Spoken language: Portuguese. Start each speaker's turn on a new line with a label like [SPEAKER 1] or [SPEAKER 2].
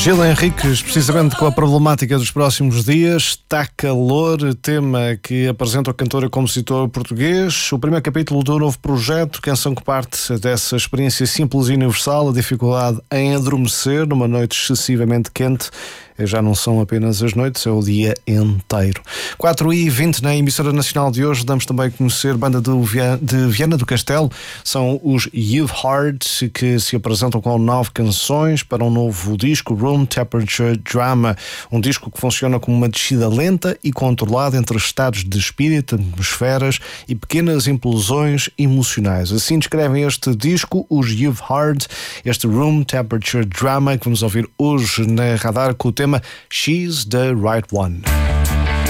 [SPEAKER 1] Gil Henriques, precisamente com a problemática dos próximos dias. Está calor, tema que apresenta o cantor e compositor português. O primeiro capítulo do novo projeto, canção que parte dessa experiência simples e universal, a dificuldade em adormecer numa noite excessivamente quente. Já não são apenas as noites, é o dia inteiro. 4h20 na emissora nacional de hoje. Damos também a conhecer banda de Viana do Castelo. São os You've Heart, que se apresentam com 9 canções para um novo disco, Room Temperature Drama. Um disco que funciona como uma descida lenta e controlada entre estados de espírito, atmosferas e pequenas implosões emocionais. Assim descrevem este disco, os You've Heart, este Room Temperature Drama, que vamos ouvir hoje na Radar com o tema She's the Right One.